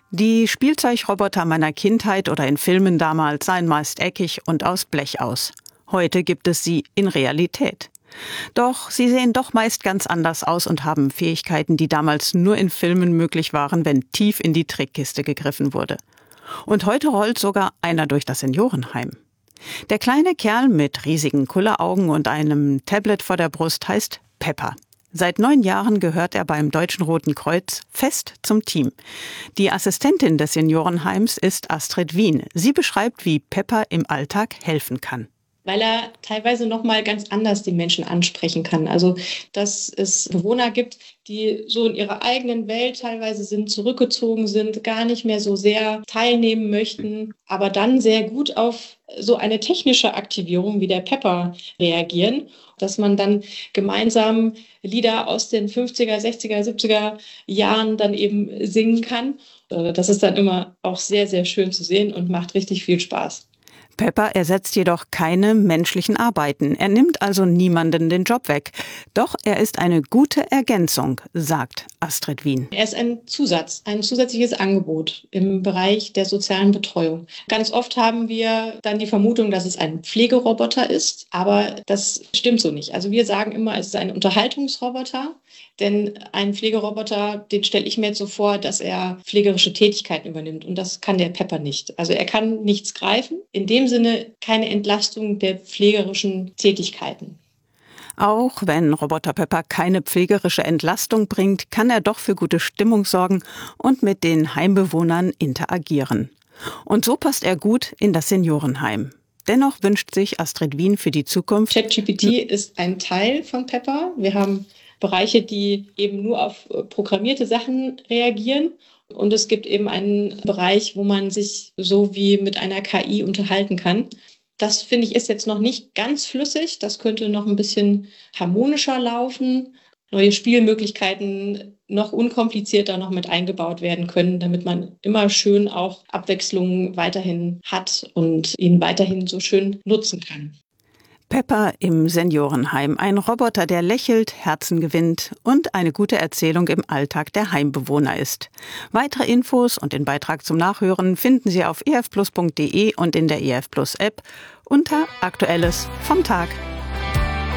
Die Spielzeugroboter meiner Kindheit oder in Filmen damals sahen meist eckig und aus Blech aus. Heute gibt es sie in Realität. Doch sie sehen doch meist ganz anders aus und haben Fähigkeiten, die damals nur in Filmen möglich waren, wenn tief in die Trickkiste gegriffen wurde. Und heute rollt sogar einer durch das Seniorenheim. Der kleine Kerl mit riesigen Kulleraugen und einem Tablet vor der Brust heißt Pepper. Seit 9 Jahren gehört er beim Deutschen Roten Kreuz fest zum Team. Die Assistentin des Seniorenheims ist Astrid Wien. Sie beschreibt, wie Pepper im Alltag helfen kann. Weil er teilweise noch mal ganz anders die Menschen ansprechen kann. Also, dass es Bewohner gibt, die so in ihrer eigenen Welt teilweise sind, zurückgezogen sind, gar nicht mehr so sehr teilnehmen möchten, aber dann sehr gut auf so eine technische Aktivierung wie der Pepper reagieren, dass man dann gemeinsam Lieder aus den 50er, 60er, 70er Jahren dann eben singen kann. Das ist dann immer auch sehr, sehr schön zu sehen und macht richtig viel Spaß. Pepper ersetzt jedoch keine menschlichen Arbeiten. Er nimmt also niemanden den Job weg. Doch er ist eine gute Ergänzung, sagt Astrid Wien. Er ist ein Zusatz, ein zusätzliches Angebot im Bereich der sozialen Betreuung. Ganz oft haben wir dann die Vermutung, dass es ein Pflegeroboter ist, aber das stimmt so nicht. Also wir sagen immer, es ist ein Unterhaltungsroboter, denn ein Pflegeroboter, den stelle ich mir jetzt so vor, dass er pflegerische Tätigkeiten übernimmt und das kann der Pepper nicht. Also er kann nichts greifen, in dem Sinne keine Entlastung der pflegerischen Tätigkeiten. Auch wenn Roboter Pepper keine pflegerische Entlastung bringt, kann er doch für gute Stimmung sorgen und mit den Heimbewohnern interagieren. Und so passt er gut in das Seniorenheim. Dennoch wünscht sich Astrid Wien für die Zukunft. ChatGPT ist ein Teil von Pepper. Wir haben Bereiche, die eben nur auf programmierte Sachen reagieren. Und es gibt eben einen Bereich, wo man sich so wie mit einer KI unterhalten kann. Das, finde ich, ist jetzt noch nicht ganz flüssig. Das könnte noch ein bisschen harmonischer laufen. Neue Spielmöglichkeiten noch unkomplizierter noch mit eingebaut werden können, damit man immer schön auch Abwechslung weiterhin hat und ihn weiterhin so schön nutzen kann. Pepper im Seniorenheim. Ein Roboter, der lächelt, Herzen gewinnt und eine gute Erzählung im Alltag der Heimbewohner ist. Weitere Infos und den Beitrag zum Nachhören finden Sie auf efplus.de und in der EF Plus App unter Aktuelles vom Tag.